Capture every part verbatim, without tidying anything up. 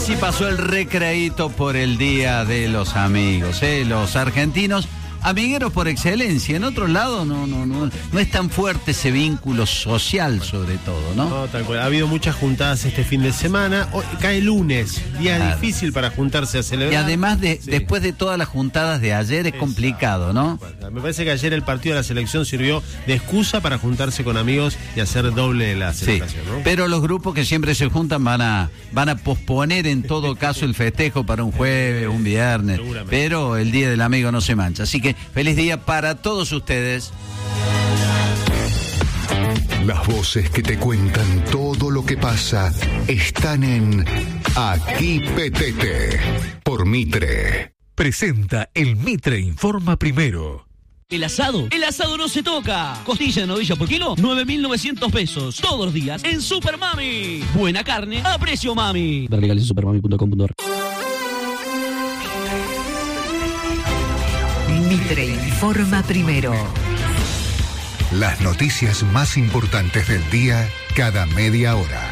Sí pasó el recreíto por el Día de los Amigos, ¿eh? Los argentinos, amigueros por excelencia. En otros lados no, no, no, no es tan fuerte ese vínculo social, sobre todo, ¿no? No, tal cual. Ha habido muchas juntadas este fin de semana. Hoy, cae lunes, día Claro. difícil para juntarse a celebrar. Y además, de, Sí. después de todas las juntadas de ayer, es Exacto. complicado, ¿no? Me parece que ayer el partido de la selección sirvió de excusa para juntarse con amigos y hacer doble la Sí, celebración, ¿no? pero los grupos que siempre se juntan van a van a posponer en todo caso el festejo para un jueves, un viernes, Seguramente. pero el Día del Amigo no se mancha. Así que feliz día para todos ustedes. Las voces que te cuentan todo lo que pasa están en Aquí Petete por Mitre. Presenta el Mitre Informa Primero. El asado, el asado no se toca. Costilla de novilla por kilo, nueve mil novecientos pesos. Todos los días en Super Mami. Buena carne a precio mami. Ver legales en supermami punto com punto a r. Mitre Informa Primero. Las noticias más importantes del día cada media hora.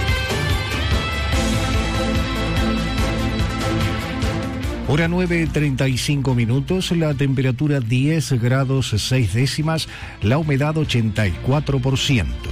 Hora nueve, treinta y cinco minutos, la temperatura diez grados seis décimas, la humedad ochenta y cuatro por ciento.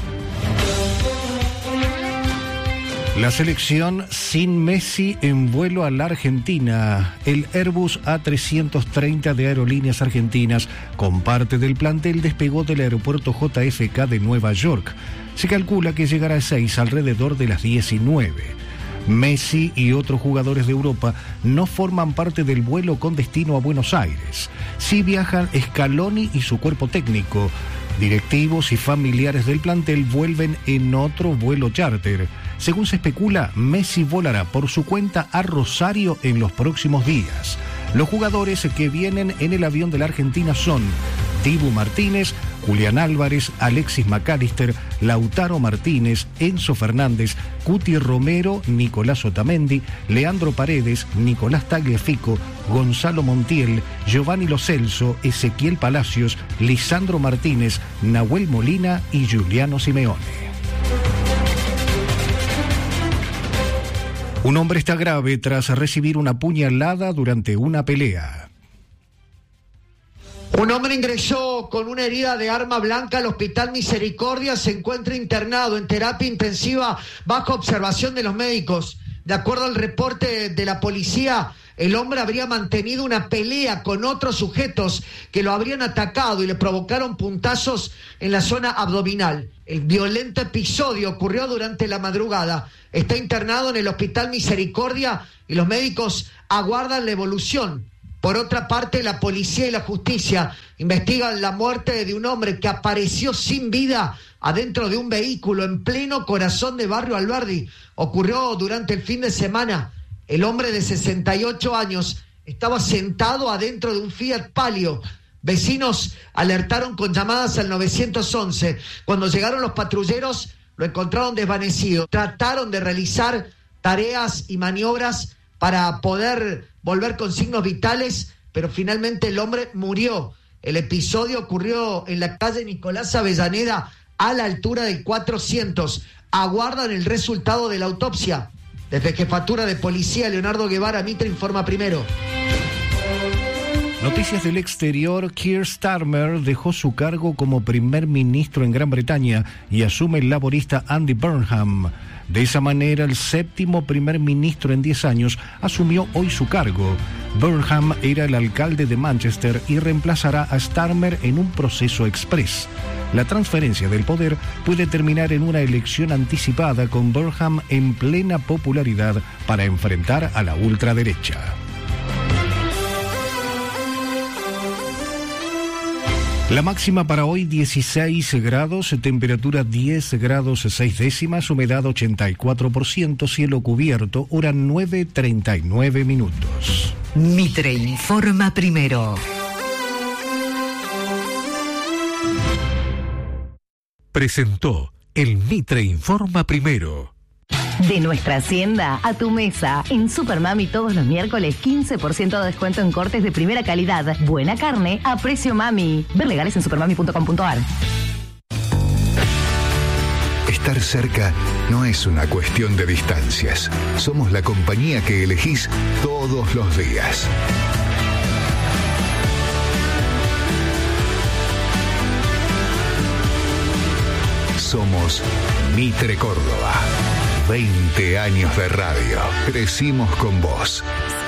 La selección sin Messi en vuelo a la Argentina. El Airbus A trescientos treinta de Aerolíneas Argentinas, con parte del plantel, despegó del aeropuerto J F K de Nueva York. Se calcula que llegará a seis alrededor de las diecinueve. Messi y otros jugadores de Europa no forman parte del vuelo con destino a Buenos Aires. Sí viajan Scaloni y su cuerpo técnico. Directivos y familiares del plantel vuelven en otro vuelo charter. Según se especula, Messi volará por su cuenta a Rosario en los próximos días. Los jugadores que vienen en el avión de la Argentina son Dibu Martínez, Julián Álvarez, Alexis McAllister, Lautaro Martínez, Enzo Fernández, Cuti Romero, Nicolás Otamendi, Leandro Paredes, Nicolás Tagliafico, Gonzalo Montiel, Giovanni Lo Celso, Ezequiel Palacios, Lisandro Martínez, Nahuel Molina y Giuliano Simeone. Un hombre está grave tras recibir una puñalada durante una pelea. Un hombre ingresó con una herida de arma blanca al Hospital Misericordia. Se encuentra internado en terapia intensiva bajo observación de los médicos. De acuerdo al reporte de la policía, el hombre habría mantenido una pelea con otros sujetos que lo habrían atacado y le provocaron puntazos en la zona abdominal. El violento episodio ocurrió durante la madrugada. Está internado en el Hospital Misericordia y los médicos aguardan la evolución. Por otra parte, la policía y la justicia investigan la muerte de un hombre que apareció sin vida adentro de un vehículo en pleno corazón de Barrio Alberdi. Ocurrió durante el fin de semana. El hombre de sesenta y ocho años estaba sentado adentro de un Fiat Palio. Vecinos alertaron con llamadas al nueve once. Cuando llegaron los patrulleros, lo encontraron desvanecido. Trataron de realizar tareas y maniobras para poder volver con signos vitales, pero finalmente el hombre murió. El episodio ocurrió en la calle Nicolás Avellaneda, a la altura del cuatrocientos. Aguardan el resultado de la autopsia. Desde Jefatura de Policía, Leonardo Guevara, Mitre Informa Primero. Noticias del exterior. Keir Starmer dejó su cargo como primer ministro en Gran Bretaña y asume el laborista Andy Burnham. De esa manera, el séptimo primer ministro en diez años asumió hoy su cargo. Burnham era el alcalde de Manchester y reemplazará a Starmer en un proceso express. La transferencia del poder puede terminar en una elección anticipada con Burnham en plena popularidad para enfrentar a la ultraderecha. La máxima para hoy dieciséis grados, temperatura diez grados seis décimas, humedad ochenta y cuatro por ciento, cielo cubierto, hora nueve treinta y nueve minutos. Mitre Informa Primero. Presentó el Mitre Informa Primero. De nuestra hacienda a tu mesa. En Supermami todos los miércoles quince por ciento de descuento en cortes de primera calidad. Buena carne a precio mami. Ver legales en supermami punto com punto a r. Estás Estar cerca no es una cuestión de distancias. Somos la compañía que elegís todos los días. Somos Mitre Córdoba. veinte años de radio. Crecimos con vos.